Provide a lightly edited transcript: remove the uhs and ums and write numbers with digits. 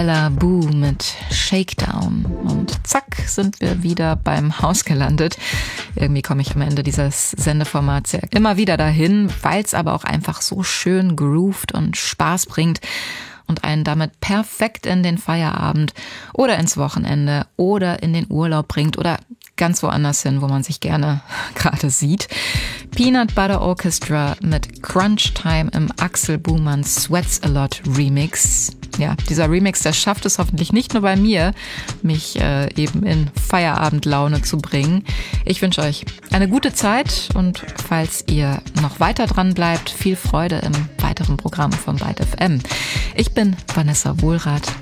Bella Boo mit Shakedown. Und zack, sind wir wieder beim Haus gelandet. Irgendwie komme ich am Ende dieses Sendeformats ja immer wieder dahin, weil es aber auch einfach so schön groovt und Spaß bringt und einen damit perfekt in den Feierabend oder ins Wochenende oder in den Urlaub bringt oder ganz woanders hin, wo man sich gerne gerade sieht. Peanut Butter Orchestra mit Crunch Time im Axel Buhmann Sweats a Lot Remix. Ja, dieser Remix, der schafft es hoffentlich nicht nur bei mir, mich eben in Feierabendlaune zu bringen. Ich wünsche euch eine gute Zeit und falls ihr noch weiter dran bleibt, viel Freude im weiteren Programm von Byte FM. Ich bin Vanessa Wohlrath.